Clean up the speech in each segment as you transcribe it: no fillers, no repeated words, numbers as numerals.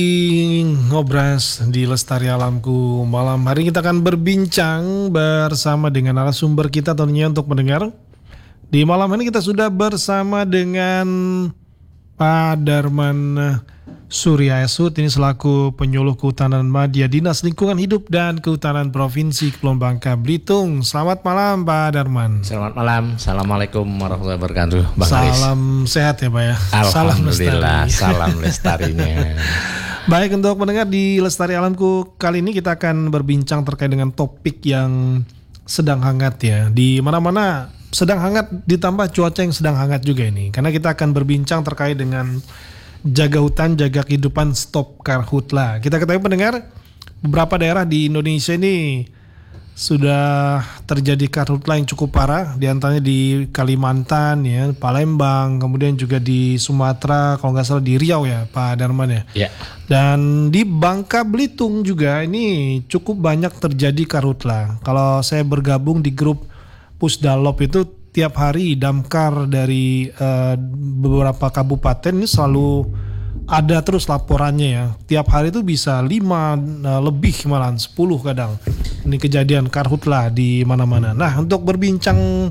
Ngobras di Lestari Alamku. Malam hari kita akan berbincang bersama dengan narasumber kita tentunya untuk mendengar. Di malam ini kita sudah bersama dengan Pak Darman Surya Esud, ini selaku penyuluh Kehutanan Madya Dinas Lingkungan Hidup dan Kehutanan Provinsi Kepulauan Bangka Belitung. Selamat malam Pak Darman. Selamat malam, Assalamualaikum warahmatullahi wabarakatuh Bang Haris. Salam sehat ya Pak ya. Alhamdulillah, salam lestarinya. Baik, untuk mendengar di Lestari Alamku kali ini kita akan berbincang terkait dengan topik yang sedang hangat ya. Di mana-mana sedang hangat ditambah cuaca yang sedang hangat juga ini. Karena kita akan berbincang terkait dengan jaga hutan, jaga kehidupan, stop karhutla. Kita ketahui pendengar, beberapa daerah di Indonesia ini sudah terjadi karhutla yang cukup parah, di antaranya di Kalimantan ya, Palembang, kemudian juga di Sumatera, kalau nggak salah di Riau ya Pak Darman ya. Ya. Dan di Bangka Belitung juga ini cukup banyak terjadi karhutla. Kalau saya bergabung di grup Pusdalop itu tiap hari damkar dari beberapa kabupaten ini selalu ada terus laporannya ya. Tiap hari itu bisa 5 lebih malahan 10 kadang. Ini kejadian karhutla di mana-mana. Nah, untuk berbincang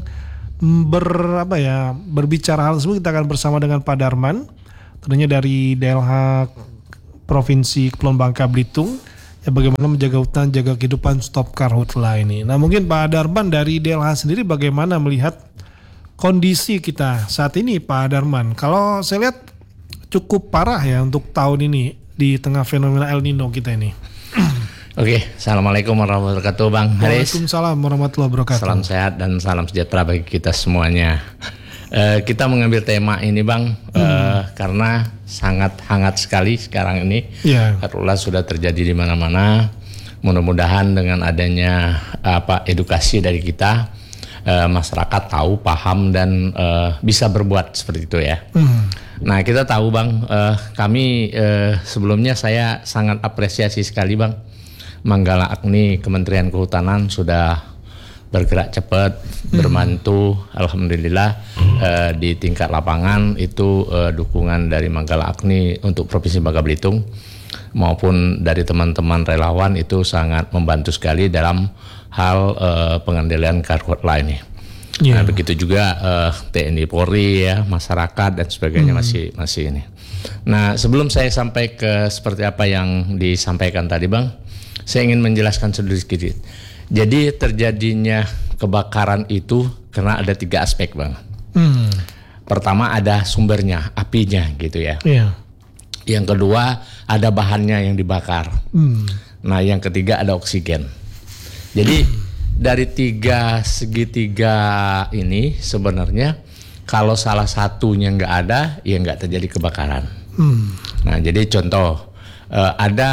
berbicara hal tersebut kita akan bersama dengan Pak Darman, tentunya dari DLH Provinsi Kepulauan Bangka Belitung. Ya, bagaimana menjaga hutan, jaga kehidupan, stop karhutla ini. Nah, mungkin Pak Darman dari DLH sendiri bagaimana melihat kondisi kita saat ini Pak Darman? Kalau saya lihat cukup parah ya untuk tahun ini di tengah fenomena El Nino kita ini. Oke, Assalamualaikum warahmatullahi wabarakatuh Bang Haris. Waalaikumsalam warahmatullahi wabarakatuh. Salam sehat dan salam sejahtera bagi kita semuanya. Kita mengambil tema ini Bang karena sangat hangat sekali sekarang ini. Karhutla sudah terjadi di mana-mana. Mudah-mudahan dengan adanya edukasi dari kita, masyarakat tahu, paham dan bisa berbuat seperti itu ya. Nah, kita tahu Bang, kami sebelumnya saya sangat apresiasi sekali Bang, Manggala Agni Kementerian Kehutanan sudah bergerak cepat, berbantu. Alhamdulillah di tingkat lapangan itu dukungan dari Manggala Agni untuk Provinsi Bangka Belitung maupun dari teman-teman relawan itu sangat membantu sekali dalam hal pengendalian karhutla ini. Nah, begitu juga TNI Polri ya, masyarakat dan sebagainya masih ini. Nah, sebelum saya sampai ke seperti apa yang disampaikan tadi Bang, saya ingin menjelaskan sedikit. Jadi terjadinya kebakaran itu karena ada 3 aspek Bang. Pertama ada sumbernya, apinya gitu ya. Yang kedua ada bahannya yang dibakar. Nah, yang ketiga ada oksigen. Jadi dari 3 segitiga ini sebenarnya kalau salah satunya nggak ada, ya nggak terjadi kebakaran. Nah, jadi contoh ada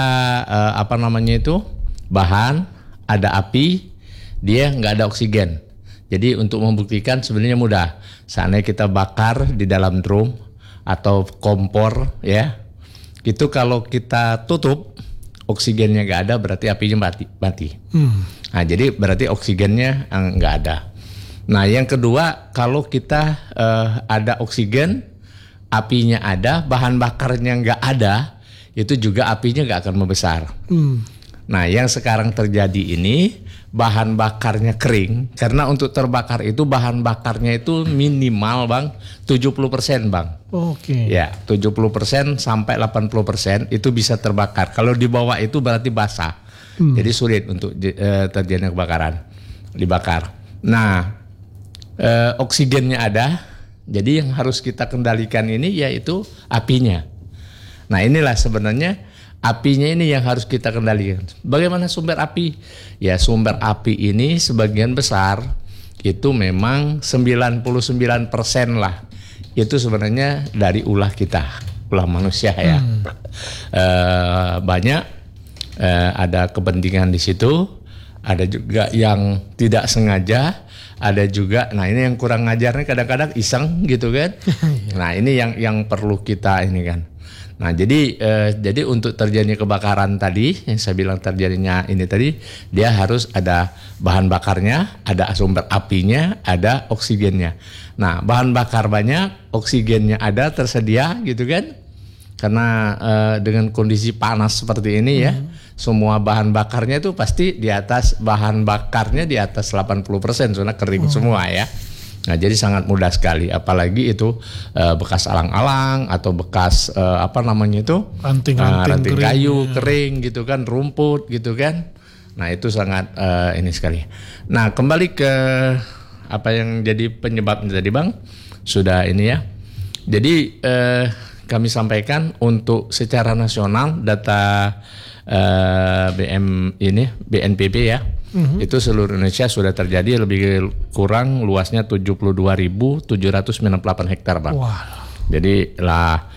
bahan, ada api, dia nggak ada oksigen. Jadi untuk membuktikan sebenarnya mudah. Seandainya kita bakar di dalam drum atau kompor ya, itu kalau kita tutup oksigennya nggak ada, berarti apinya mati. Nah, jadi berarti oksigennya nggak ada. Nah, yang kedua, kalau kita ada oksigen, apinya ada, bahan bakarnya nggak ada, itu juga apinya nggak akan membesar. Nah, yang sekarang terjadi ini bahan bakarnya kering, karena untuk terbakar itu bahan bakarnya itu minimal Bang 70% Bang. Oke. Ya, 70% sampai 80% itu bisa terbakar. Kalau di bawah itu berarti basah. Jadi sulit untuk terjadinya kebakaran, dibakar. Nah, oksigennya ada. Jadi yang harus kita kendalikan ini yaitu apinya. Nah, inilah sebenarnya apinya ini yang harus kita kendalikan. Bagaimana sumber api? Ya, sumber api ini sebagian besar itu memang 99% lah. Itu sebenarnya dari ulah kita, ulah manusia ya. Banyak ada kepentingan di situ, ada juga yang tidak sengaja, ada juga, nah ini yang kurang ngajarnya kadang-kadang iseng gitu kan. Nah, ini yang perlu kita ini kan. Nah, jadi untuk terjadinya kebakaran tadi yang saya bilang terjadinya ini tadi, dia harus ada bahan bakarnya, ada sumber apinya, ada oksigennya. Nah, bahan bakar banyak, oksigennya ada tersedia gitu kan. karena dengan kondisi panas seperti ini ya, semua bahan bakarnya itu pasti di atas 80%, soalnya kering semua ya. Nah, jadi sangat mudah sekali, apalagi itu bekas alang-alang atau bekas ranting kayu kering gitu kan, rumput gitu kan. Nah, itu sangat ini sekali. Nah, kembali ke apa yang jadi penyebabnya tadi Bang, sudah ini ya. Jadi kami sampaikan untuk secara nasional data BNPB ya, itu seluruh Indonesia sudah terjadi lebih kurang luasnya 72.798 hektar Bang. Wah. Jadi lah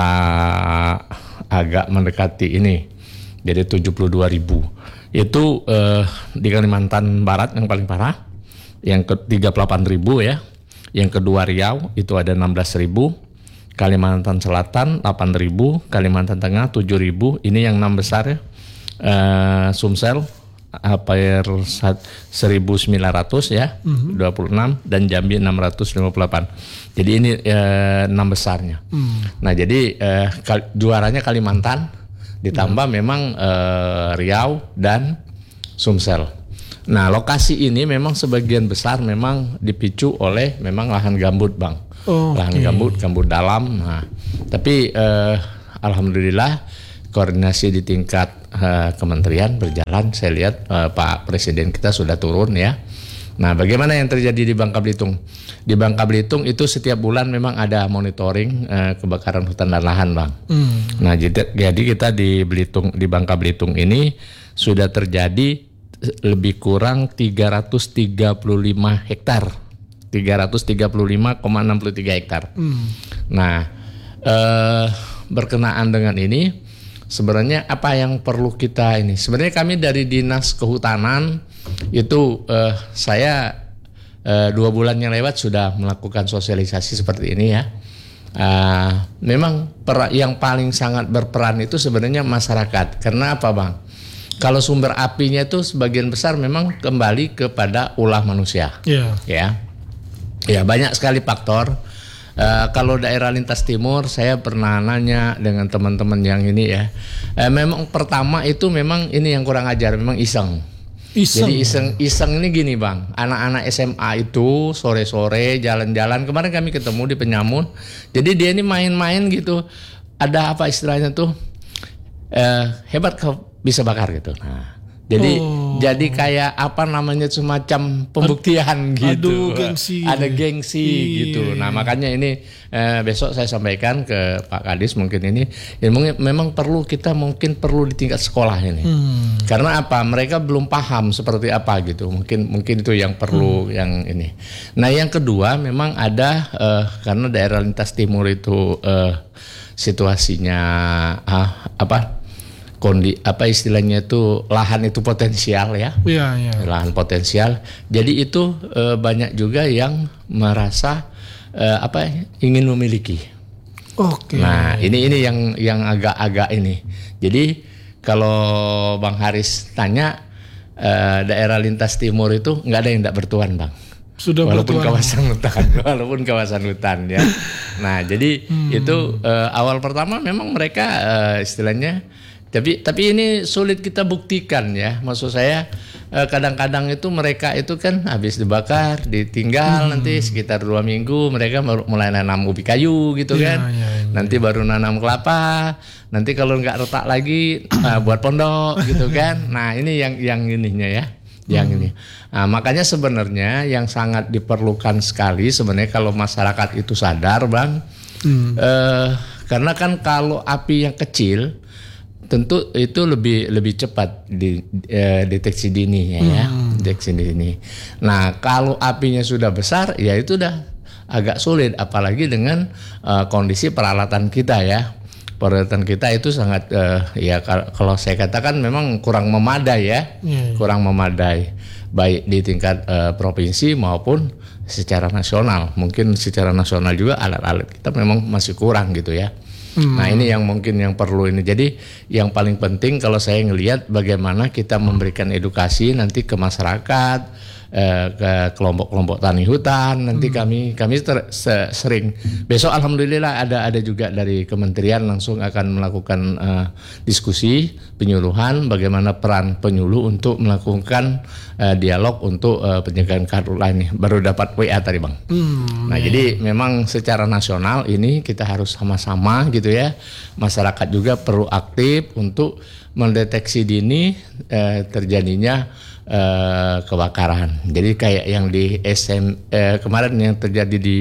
agak mendekati ini, jadi 72.000. Itu di Kalimantan Barat yang paling parah, yang ke 38.000 ya. Yang kedua Riau itu ada 16.000. Kalimantan Selatan 8.000, Kalimantan Tengah 7.000, ini yang 6 besar ya. Sumsel hampir 1.900 ya, 26, dan Jambi 658. Jadi ini 6 besarnya. Nah, jadi juaranya Kalimantan, ditambah memang Riau dan Sumsel. Nah, lokasi ini memang sebagian besar memang dipicu oleh memang lahan gambut Bang. Lahan gambut dalam. Nah, tapi alhamdulillah koordinasi di tingkat kementerian berjalan. Saya lihat Pak Presiden kita sudah turun ya. Nah, bagaimana yang terjadi di Bangka Belitung? Di Bangka Belitung itu setiap bulan memang ada monitoring kebakaran hutan dan lahan Bang. Nah, jadi kita di Bangka Belitung ini sudah terjadi lebih kurang 335 hektar. 335,63 hektar. Nah, berkenaan dengan ini, sebenarnya apa yang perlu kita ini? Sebenarnya kami dari Dinas Kehutanan itu saya 2 bulan yang lewat sudah melakukan sosialisasi seperti ini ya. Memang yang paling sangat berperan itu sebenarnya masyarakat. Karena apa Bang? Kalau sumber apinya itu sebagian besar memang kembali kepada ulah manusia. Ya, banyak sekali faktor. Kalau daerah lintas timur, saya pernah nanya dengan teman-teman yang ini ya. Memang pertama itu memang ini yang kurang ajar, memang iseng. Jadi iseng ini gini Bang, anak-anak SMA itu sore-sore jalan-jalan. Kemarin kami ketemu di Penyamun. Jadi dia ini main-main gitu. Ada apa istilahnya tuh? Hebat kau bisa bakar gitu. Nah, jadi kayak apa namanya semacam pembuktian gitu. Ada gengsi gitu. Nah, makanya ini besok saya sampaikan ke Pak Kadis mungkin ini memang perlu di tingkat sekolah ini. Karena apa? Mereka belum paham seperti apa gitu. Mungkin itu yang perlu yang ini. Nah, yang kedua memang ada karena daerah lintas timur itu situasinya istilahnya itu lahan itu potensial ya. Lahan potensial. Jadi itu banyak juga yang merasa ingin memiliki. Nah, ini yang agak-agak ini. Jadi kalau Bang Haris tanya daerah lintas timur itu nggak ada yang tidak bertuan Bang. Walaupun kawasan hutan ya. Nah, jadi itu awal pertama memang mereka istilahnya. Tapi ini sulit kita buktikan ya. Maksud saya kadang-kadang itu mereka itu kan habis dibakar, ditinggal nanti sekitar 2 minggu mereka mulai nanam ubi kayu gitu kan. Nanti baru nanam kelapa. Nanti kalau nggak retak lagi buat pondok gitu kan. Nah, ini yang ininya ya. Yang ini. Nah, makanya sebenarnya yang sangat diperlukan sekali sebenarnya kalau masyarakat itu sadar Bang. Karena kan kalau api yang kecil tentu itu lebih cepat deteksi dini ya, deteksi dini. Nah, kalau apinya sudah besar ya itu udah agak sulit, apalagi dengan kondisi peralatan kita ya. Peralatan kita itu sangat ya kalau saya katakan memang kurang memadai ya. Kurang memadai baik di tingkat provinsi maupun secara nasional. Mungkin secara nasional juga alat-alat kita memang masih kurang gitu ya. Nah, ini yang mungkin yang perlu ini. Jadi yang paling penting kalau saya ngelihat bagaimana kita memberikan edukasi nanti ke masyarakat, ke kelompok-kelompok tani hutan. Nanti kami sering. Besok alhamdulillah ada juga dari kementerian langsung akan melakukan diskusi penyuluhan bagaimana peran penyuluh untuk melakukan dialog untuk pencegahan karhutlah ini. Baru dapat WA tadi Bang. Nah jadi memang secara nasional ini kita harus sama-sama gitu ya. Masyarakat juga perlu aktif untuk mendeteksi dini terjadinya kebakaran. Jadi kayak yang di kemarin yang terjadi di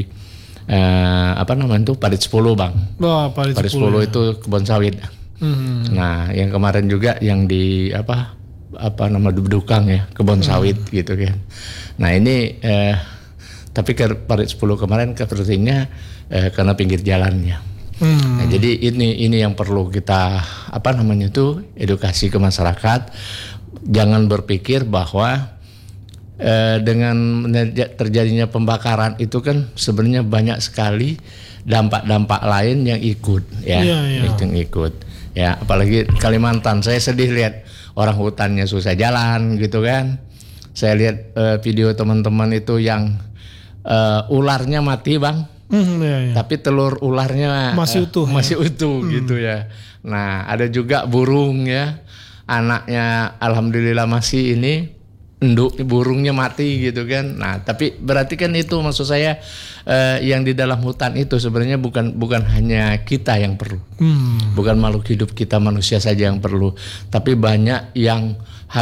Parit 10 Bang. Oh, Parit 10 ya. Itu kebun sawit. Nah, yang kemarin juga yang di Dukang ya, kebun sawit gitu kan. Nah, ini tapi ke Parit 10 kemarin sepertinya karena pinggir jalannya. Nah, jadi ini yang perlu kita edukasi ke masyarakat. Jangan berpikir bahwa dengan terjadinya pembakaran itu kan sebenarnya banyak sekali dampak-dampak lain yang ikut ya. Yang ikut ya, apalagi Kalimantan. Saya sedih lihat orang hutannya susah jalan gitu kan. Saya lihat video teman-teman itu yang ularnya mati Bang. Tapi telur ularnya masih utuh gitu ya. Nah, ada juga burung ya. Anaknya alhamdulillah masih ini, burungnya mati gitu kan. Nah, tapi berarti kan itu maksud saya yang di dalam hutan itu sebenarnya bukan hanya kita yang perlu. Bukan makhluk hidup kita manusia saja yang perlu, tapi banyak yang